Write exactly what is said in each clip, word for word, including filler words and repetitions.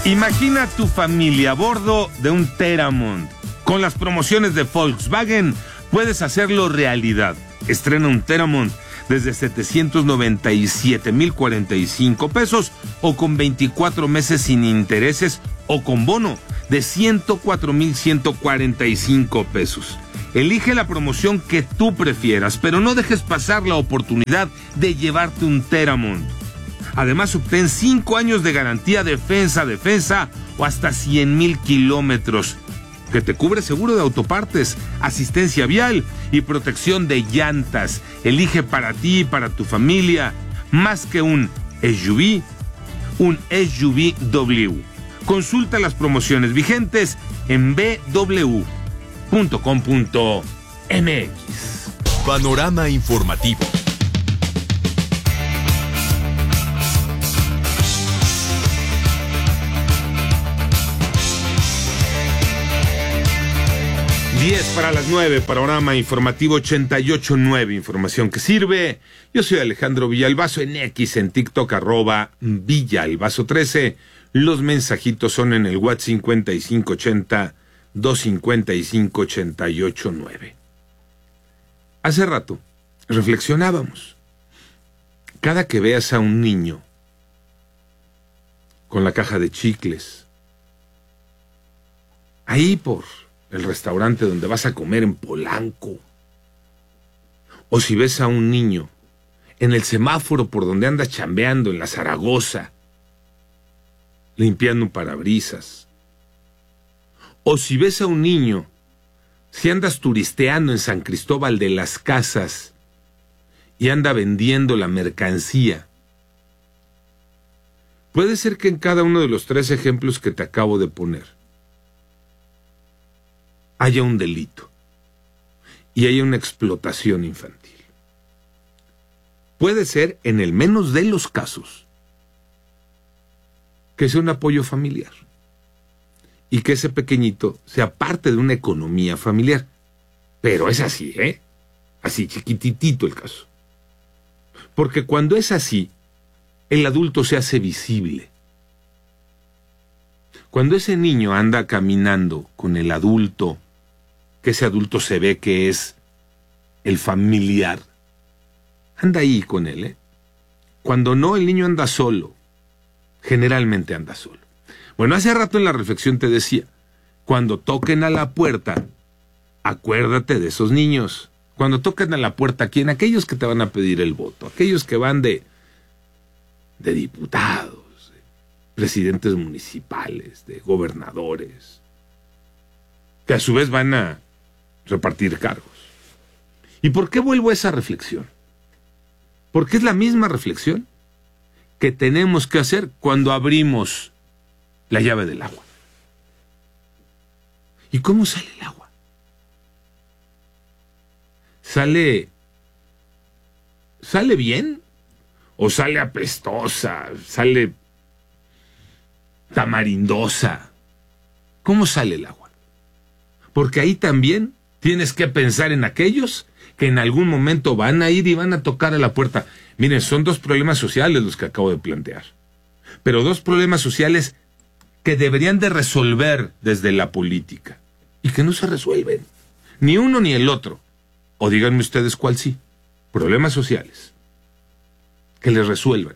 Imagina tu familia a bordo de un Teramont. Con las promociones de Volkswagen puedes hacerlo realidad. Estrena un Teramont desde setecientos noventa y siete mil cuarenta y cinco pesos o con veinticuatro meses sin intereses o con bono de ciento cuatro mil ciento cuarenta y cinco pesos. Elige la promoción que tú prefieras, pero no dejes pasar la oportunidad de llevarte un Teramont. Además, obtén cinco años de garantía defensa, defensa o hasta cien mil kilómetros, que te cubre seguro de autopartes, asistencia vial y protección de llantas. Elige para ti y para tu familia más que un S U V, un S U V W. Consulta las promociones vigentes en b w punto com punto m x. Panorama informativo. diez para las nueve, panorama informativo ochenta y ocho punto nueve, información que sirve. Yo soy Alejandro Villalbazo, en X, en TikTok, arroba Villalbazo trece. Los mensajitos son en el WhatsApp cincuenta y cinco ochenta, doscientos cincuenta y cinco, ochenta y ocho nueve. Hace rato reflexionábamos. Cada que veas a un niño con la caja de chicles, ahí por el restaurante donde vas a comer en Polanco, o si ves a un niño en el semáforo por donde andas chambeando en la Zaragoza, limpiando un parabrisas, o si ves a un niño, si andas turisteando en San Cristóbal de las Casas y anda vendiendo la mercancía, puede ser que en cada uno de los tres ejemplos que te acabo de poner haya un delito y haya una explotación infantil. Puede ser, en el menos de los casos, que sea un apoyo familiar y que ese pequeñito sea parte de una economía familiar. Pero es así, ¿eh? Así, chiquititito el caso. Porque cuando es así, el adulto se hace visible. Cuando ese niño anda caminando con el adulto, que ese adulto se ve que es el familiar, anda ahí con él, ¿eh? Cuando no, el niño anda solo. Generalmente anda solo. Bueno, hace rato en la reflexión te decía, cuando toquen a la puerta, acuérdate de esos niños. Cuando toquen a la puerta, ¿quién? Aquellos que te van a pedir el voto, aquellos que van de, de diputados, de presidentes municipales, de gobernadores, que a su vez van a repartir cargos. ¿Y por qué vuelvo a esa reflexión? Porque es la misma reflexión que tenemos que hacer cuando abrimos la llave del agua. ¿Y cómo sale el agua? ¿Sale sale bien? ¿O sale apestosa? ¿Sale tamarindosa? ¿Cómo sale el agua? Porque ahí también tienes que pensar en aquellos que en algún momento van a ir y van a tocar a la puerta. Miren, son dos problemas sociales los que acabo de plantear. Pero dos problemas sociales que deberían de resolver desde la política. Y que no se resuelven. Ni uno ni el otro. O díganme ustedes cuál sí. Problemas sociales. Que les resuelvan.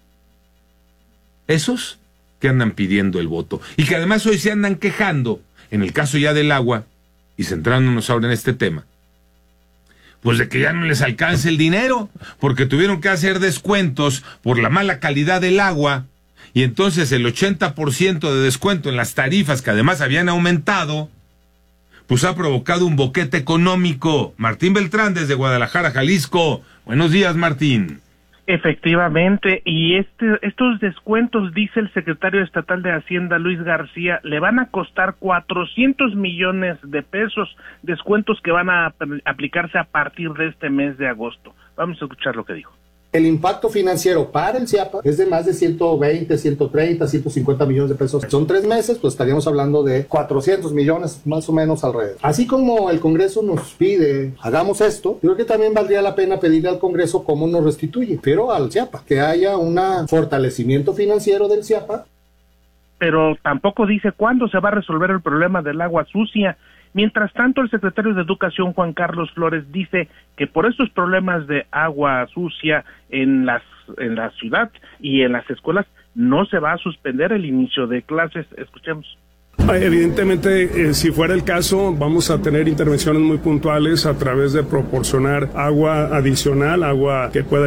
Esos que andan pidiendo el voto. Y que además hoy se andan quejando, en el caso ya del agua, y centrándonos ahora en este tema, pues de que ya no les alcance el dinero, porque tuvieron que hacer descuentos por la mala calidad del agua, y entonces el ochenta por ciento de descuento en las tarifas, que además habían aumentado, pues ha provocado un boquete económico. Martín Beltrán, desde Guadalajara, Jalisco. Buenos días, Martín. Efectivamente, y este, estos descuentos, dice el secretario estatal de Hacienda, Luis García, le van a costar cuatrocientos millones de pesos, descuentos que van a aplicarse a partir de este mes de agosto. Vamos a escuchar lo que dijo. El impacto financiero para el CIAPA es de más de ciento veinte, ciento treinta, ciento cincuenta millones de pesos. Son tres meses, pues estaríamos hablando de cuatrocientos millones más o menos alrededor. Así como el Congreso nos pide, hagamos esto, yo creo que también valdría la pena pedirle al Congreso cómo nos restituye, pero al CIAPA, que haya un fortalecimiento financiero del CIAPA pero tampoco dice cuándo se va a resolver el problema del agua sucia. Mientras tanto, el secretario de Educación, Juan Carlos Flores, dice que por estos problemas de agua sucia en las en la ciudad y en las escuelas no se va a suspender el inicio de clases. Escuchemos. Evidentemente, eh, si fuera el caso, vamos a tener intervenciones muy puntuales a través de proporcionar agua adicional, agua que pueda